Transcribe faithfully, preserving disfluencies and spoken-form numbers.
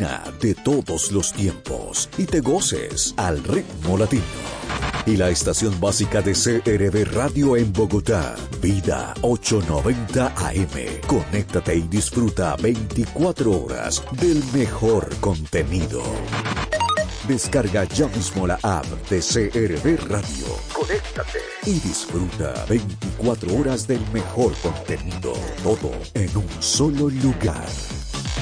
latina de todos los tiempos y te goces al ritmo latino. Y la estación básica de C R V Radio en Bogotá, Vida ochocientos noventa A M. Conéctate y disfruta veinticuatro horas del mejor contenido. Descarga ya mismo la app de C R V Radio. Conéctate y disfruta veinticuatro horas del mejor contenido. Todo en un solo lugar.